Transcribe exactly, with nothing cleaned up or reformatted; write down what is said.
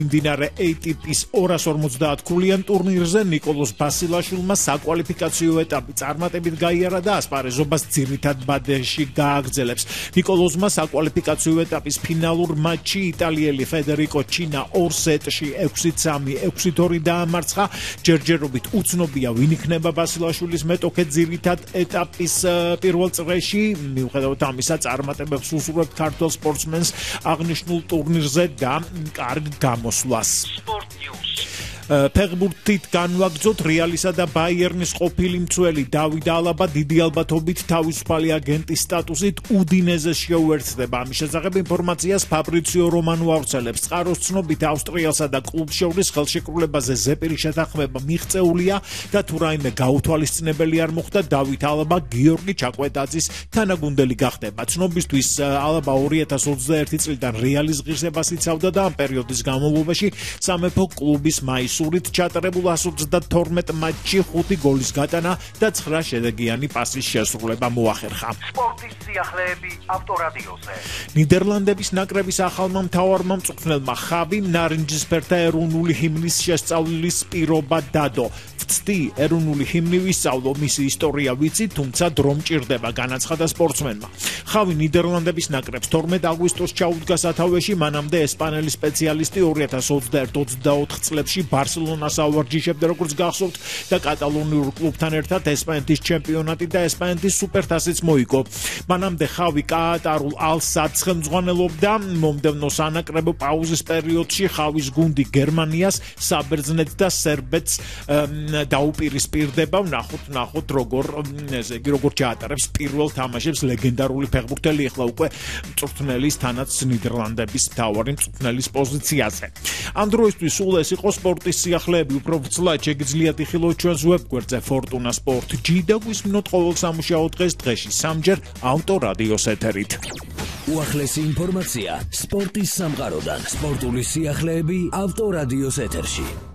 მდინარე ეი ტი პის ორას ორმოცდაათ ქულიან ტურნირზე ნიკოლოზ ბასილაშვილმა საკვალიფიკაციო ეტაპი წარმატებით გაიარა და ასპარეზობას ძირითად ბადეში გააგრძელებს. ნიკოლოზმა საკვალიფიკაციო ეტაპის ფინალურ მატჩში იტალიელი ფედერიკო ჩინა ორ სეტში ექვსი სამი ექვსი ორი დაამარცხა. ჯერჯერობით უცნობია ვინ იქნება ბასილაშვილის მეტოქე ძირითად ეტაპის პირველ წრეში. მიუხედავად ამისა წარმატებებს უსურვებთ ქართველ სპორტსმენს აღნიშნულ ტურნირზე და კარგ გამოსვლას. ფეხბურთით განვაგრძოთ რეალისა და ბაიერნის ყოფილი მცველი დავით ალაბა დიდი ალბათობით თავისუფალი აგენტის სტატუსით უდინეზეს შეუერთდება. ამის შესახებ ინფორმაციას ფაბრიციო რომანო ავრცელებს. წყაროს ცნობით ავსტრიელსა და კლუბს შორის ხელშეკრულებაზე ზეპირი შეთანხმება მიღწეულია და თუ რაიმე გაუთვალისწინებელი არ მოხდა დავით ალაბა გიორგი ჩაკვეტაძის თანაგუნდელი გახდება. ცნობისთვის ალაბა ორი ათას ოცდაერთი წლიდან რეალის ღირსებას იცავდა და ამ პერიოდის განმავლობაში სამეფო კლუბის მაისურით ჩატარებულ ასი ოცდათორმეტ მატჩში ხუთი გოლის გატანა და ცხრა შედეგიანი პასის შესრულება მოახერხა. სპორტის სიახლეები ავტორადიოზე. ნიდერლანდების ნაკრების ახალმა მთავარმა მწვრთნელმა ხავი ნარინჯისფერთა ეროვნული ჰიმნის შესწავლის პირობა დადო. ვცდი ეროვნული ჰიმნი ვისწავლო, მისი ისტორია ვიცი, თუმცა დრო მჭირდება, განაცხადა სპორტსმენმა. ხავი ნიდერლანდების ნაკრებს თორმეტ აგვისტოს ჩაუდგა სათავეში, მანამდე ესპანელი სპეციალისტი ორი ათას ოცდაერთი ოცდაოთხ წლებში ბარსელონას ავარჯიშებდა, როგორც გახსოვთ, და კატალონიურ კლუბთან ერთად ესპანეთის ჩემპიონატი და ესპანეთის სუპერთასიც მოიგო. მანამდე ხავი კატარულ ალ-სადს ხელმძღვანელობდა. მომდევნო სანაკრებო პაუზის პერიოდში ხავის გუნდი გერმანიას, საბერძნეთს და სერბეთს დაუპირისპირდება. ვნახოთ, ვნახოთ როგორ ესე იგი როგორ ჩაატარებს პირველ თამაშებს ლეგენდარული ფეხბურთელი, ახლა უკვე მწვრთნელის თანაც ნიდერლანდების მთავარი მწვრთნელის პოზიციაზე. ამ დროისთვის სულ ეს იყო სპორტის სიახლეები. უფრო ვრცლად შეგიძლიათ იხილოთ ჩვენს ვებგვერდზე Fortuna Sport G და გვისმინოთ ყოველ სამუშაო დღეს დღეში სამჯერ ავტორადიოს ეთერით. უახლესი ინფორმაცია სპორტის სამყაროდან. სპორტული სიახლეები ავტორადიოს ეთერში.